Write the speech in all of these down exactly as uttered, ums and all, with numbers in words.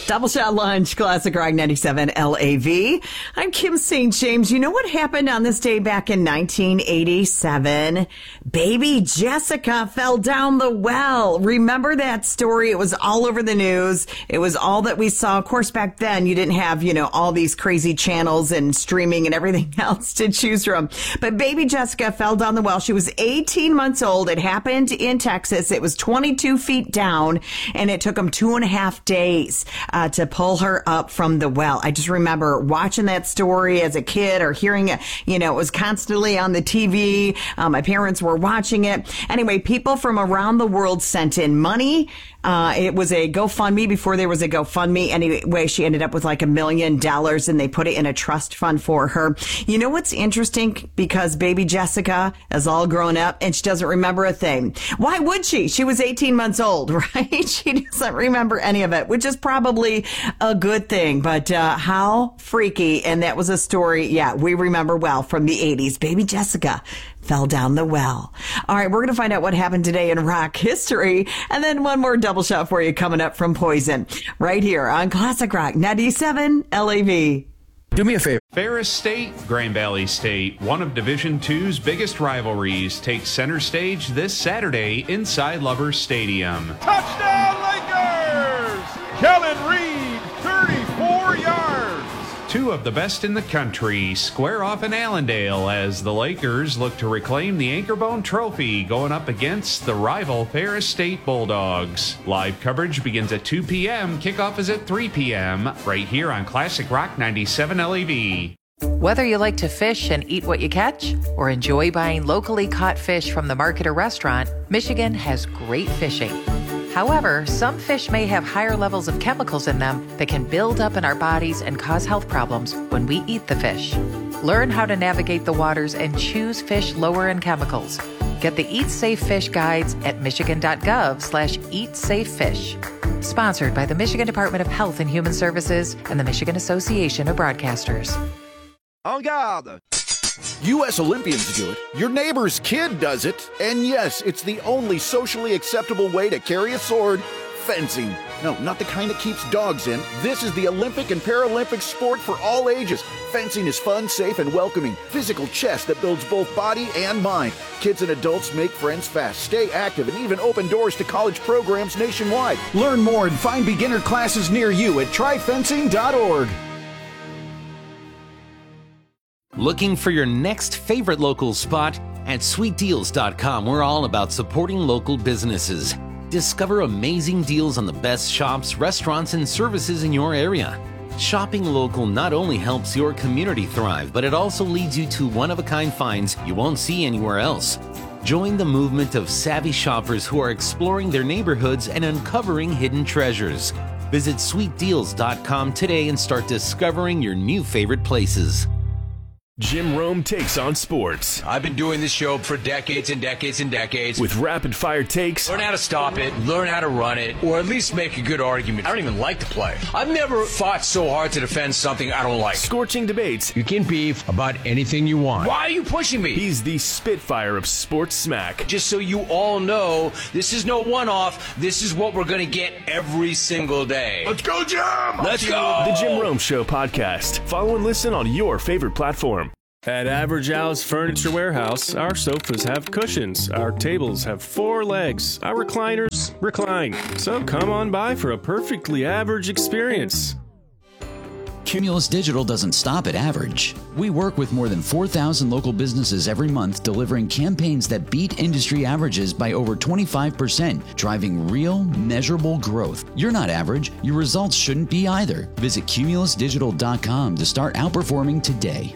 Double Shot Lunch, Classic Rock ninety-seven L A V. I'm Kim Saint James. You know what happened on this day back in nineteen eighty-seven? Baby Jessica fell down the well. Remember that story? It was all over the news. It was all that we saw. Of course, back then you didn't have, you know, all these crazy channels and streaming and everything else to choose from. But baby Jessica fell down the well. She was eighteen months old. It happened in Texas. It was twenty-two feet down, and it took them two and a half days uh, to pull her up from the well. I just remember watching that story as a kid or hearing it. You know, it was constantly on the T V. Um, my parents were watching it. Anyway, people from around the world sent in money. Uh, it was a GoFundMe before there was a GoFundMe. Anyway, she ended up with like a million dollars and they put it in a trust fund for her. You know what's interesting? Because baby Jessica is all grown up and she doesn't remember a thing. Why would she? She was eighteen months old, right? She doesn't remember any of it, which is probably a good thing. But uh, how freaky. And that was a story, yeah, we remember well from the eighties. Baby Jessica fell down the well. All right, we're going to find out what happened today in rock history. And then one more double shot for you coming up from Poison right here on Classic Rock ninety-seven L A V. Do me a favor. Ferris State, Grand Valley State, one of Division two's biggest rivalries, takes center stage this Saturday inside Lubbers Stadium. Touchdown Lakers! Kellen Reed, thirty-four yards. Two of the best in the country square off in Allendale as the Lakers look to reclaim the Anchorbone Trophy going up against the rival Ferris State Bulldogs. Live coverage begins at two p.m. Kickoff is at three p.m. right here on Classic Rock ninety-seven L A V. Whether you like to fish and eat what you catch or enjoy buying locally caught fish from the market or restaurant, Michigan has great fishing. However, some fish may have higher levels of chemicals in them that can build up in our bodies and cause health problems when we eat the fish. Learn how to navigate the waters and choose fish lower in chemicals. Get the Eat Safe Fish guides at michigan.gov slash eat safe fish. Sponsored by the Michigan Department of Health and Human Services and the Michigan Association of Broadcasters. En garde! U S Olympians do it, your neighbor's kid does it, and yes, it's the only socially acceptable way to carry a sword, fencing. No, not the kind that keeps dogs in. This is the Olympic and Paralympic sport for all ages. Fencing is fun, safe, and welcoming. Physical chess that builds both body and mind. Kids and adults make friends fast, stay active, and even open doors to college programs nationwide. Learn more and find beginner classes near you at try fencing dot org. Looking for your next favorite local spot? At sweet deals dot com, we're all about supporting local businesses. Discover amazing deals on the best shops, restaurants, and services in your area. Shopping local not only helps your community thrive, but it also leads you to one-of-a-kind finds you won't see anywhere else. Join the movement of savvy shoppers who are exploring their neighborhoods and uncovering hidden treasures. Visit sweet deals dot com today and start discovering your new favorite places. Jim Rome takes on sports. I've been doing this show for decades and decades and decades. With rapid-fire takes. Learn how to stop it, learn how to run it, or at least make a good argument. I don't even like to play. I've never fought so hard to defend something I don't like. Scorching debates. You can beef about anything you want. Why are you pushing me? He's the Spitfire of sports smack. Just so you all know, this is no one-off. This is what we're going to get every single day. Let's go, Jim! Let's go! The Jim Rome Show podcast. Follow and listen on your favorite platform. At Average Al's Furniture Warehouse, our sofas have cushions, our tables have four legs, our recliners recline. So come on by for a perfectly average experience. Cumulus Digital doesn't stop at average. We work with more than four thousand local businesses every month, delivering campaigns that beat industry averages by over twenty-five percent, driving real, measurable growth. You're not average. Your results shouldn't be either. Visit cumulus digital dot com to start outperforming today.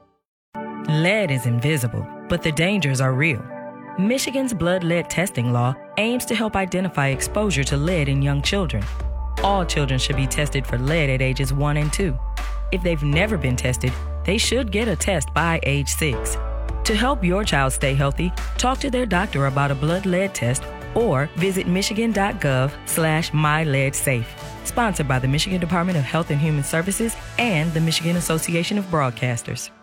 Lead is invisible, but the dangers are real. Michigan's blood lead testing law aims to help identify exposure to lead in young children. All children should be tested for lead at ages one and two. If they've never been tested, they should get a test by age six. To help your child stay healthy, talk to their doctor about a blood lead test or visit michigan.gov slash myleadsafe. Sponsored by the Michigan Department of Health and Human Services and the Michigan Association of Broadcasters.